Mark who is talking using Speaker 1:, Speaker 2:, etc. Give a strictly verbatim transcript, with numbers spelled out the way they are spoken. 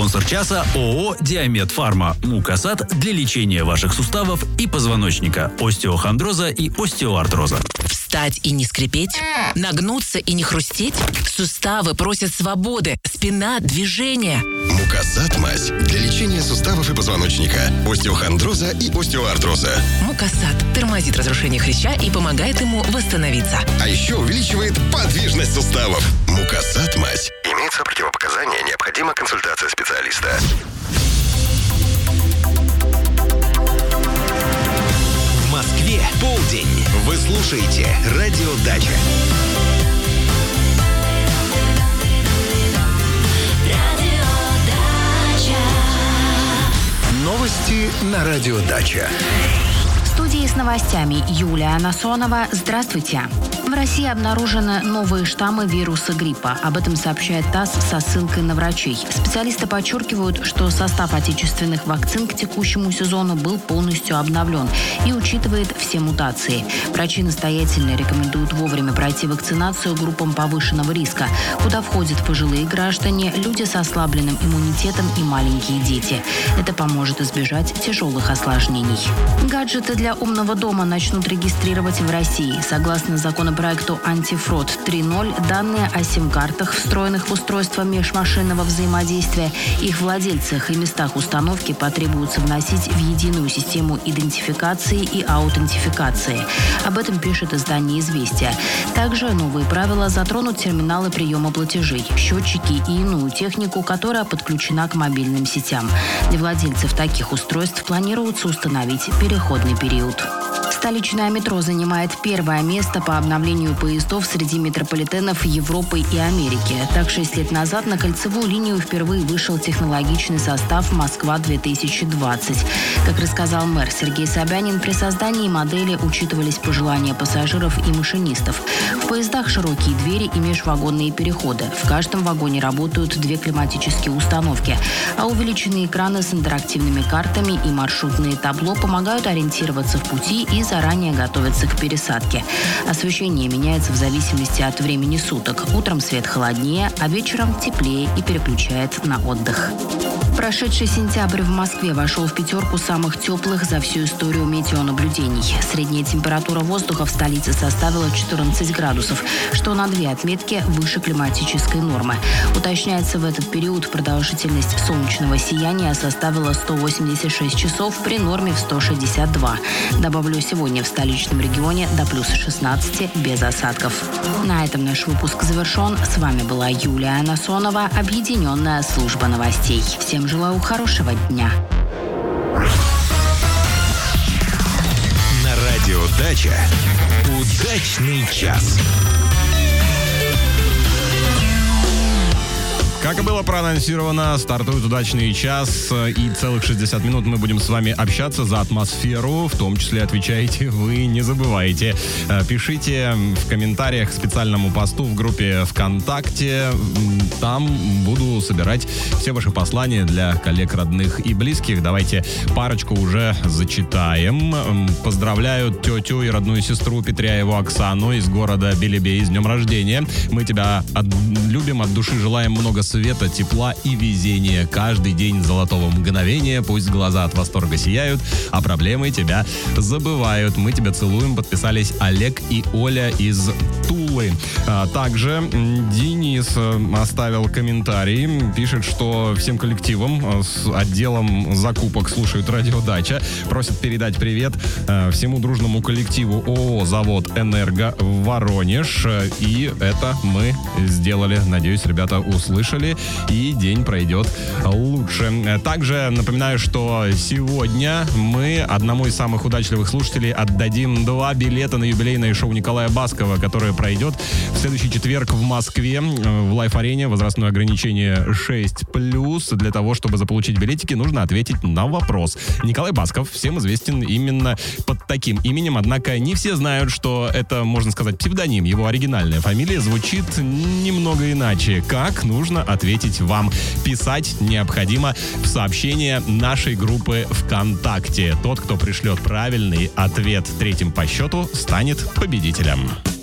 Speaker 1: Спонсор часа ООО «Диамед Фарма». Мукасат для лечения ваших суставов и позвоночника, остеохондроза и остеоартроза.
Speaker 2: Встать и не скрипеть? Нагнуться и не хрустеть? Суставы просят свободы, спина – движения.
Speaker 3: Мукасат мазь для лечения суставов и позвоночника, остеохондроза и остеоартроза.
Speaker 2: Мукасат тормозит разрушение хряща и помогает ему восстановиться.
Speaker 3: А еще увеличивает подвижность суставов. Мукасат мазь. Имеется противопоказания, необходима консультация специалиста.
Speaker 4: В Москве полдень. Вы слушаете Радио Дача. Новости на Радио Дача.
Speaker 5: В студии с новостями Юлия Насонова. Здравствуйте. В России обнаружены новые штаммы вируса гриппа. Об этом сообщает ТАСС со ссылкой на врачей. Специалисты подчеркивают, что состав отечественных вакцин к текущему сезону был полностью обновлен и учитывает все мутации. Врачи настоятельно рекомендуют вовремя пройти вакцинацию группам повышенного риска, куда входят пожилые граждане, люди с ослабленным иммунитетом и маленькие дети. Это поможет избежать тяжелых осложнений. Гаджеты для умного дома начнут регистрировать в России. Согласно законопроекту «Антифрод три ноль», данные о сим-картах, встроенных в устройство межмашинного взаимодействия, их владельцах и местах установки потребуется вносить в единую систему идентификации и аутентификации. Об этом пишет издание «Известия». Также новые правила затронут терминалы приема платежей, счетчики и иную технику, которая подключена к мобильным сетям. Для владельцев таких устройств планируется установить переходный период. Столичное метро занимает первое место по обновлению поездов среди метрополитенов Европы и Америки. Так, шесть лет назад на кольцевую линию впервые вышел технологичный состав «Москва-две тысячи двадцать». Как рассказал мэр Сергей Собянин, при создании модели учитывались пожелания пассажиров и машинистов. В поездах широкие двери и межвагонные переходы. В каждом вагоне работают две климатические установки, а увеличенные экраны с интерактивными картами и маршрутные табло помогают ориентироваться в пути и заранее готовиться к пересадке. Освещение меняется в зависимости от времени суток. Утром свет холоднее, а вечером теплее и переключает на отдых. Прошедший сентябрь в Москве вошел в пятерку самых теплых за всю историю метеонаблюдений. Средняя температура воздуха в столице составила четырнадцать градусов, что на две отметки выше климатической нормы. Уточняется, в этот период продолжительность солнечного сияния составила сто восемьдесят шесть часов при норме в сто шестьдесят два. Добавлю, сегодня в столичном регионе до плюс шестнадцати без осадков. На этом наш выпуск завершен. С вами была Юлия Насонова, Объединенная служба новостей. Всем желаю хорошего дня.
Speaker 4: На Радио Дача удачный час.
Speaker 6: Как и было проанонсировано, стартует удачный час, и целых шестьдесят минут мы будем с вами общаться за атмосферу, в том числе отвечаете вы, не забывайте. Пишите в комментариях к специальному посту в группе ВКонтакте, там буду собирать все ваши послания для коллег, родных и близких. Давайте парочку уже зачитаем. Поздравляю тетю и родную сестру Петряеву Оксану из города Белебей с днем рождения. Мы тебя от... любим, от души желаем много света, тепла и везения. Каждый день золотого мгновения. Пусть глаза от восторга сияют, а проблемы тебя забывают. Мы тебя целуем. Подписались Олег и Оля из Тулы. А также Денис оставил комментарий. Пишет, что всем коллективам с отделом закупок слушают Радио Дача. Просит передать привет всему дружному коллективу ООО «Завод Энерго» Воронеж. И это мы сделали. Надеюсь, ребята услышали. И день пройдет лучше. Также напоминаю, что сегодня мы одному из самых удачливых слушателей отдадим два билета на юбилейное шоу Николая Баскова, которое пройдет в следующий четверг в Москве в Лайф-арене. Возрастное ограничение шесть плюс. Для того, чтобы заполучить билетики, нужно ответить на вопрос. Николай Басков всем известен именно под таким именем, однако не все знают, что это, можно сказать, псевдоним. Его оригинальная фамилия звучит немного иначе. Как? Нужно ответить вам. Писать необходимо в сообщение нашей группы ВКонтакте. Тот, кто пришлет правильный ответ третьим по счету, станет победителем.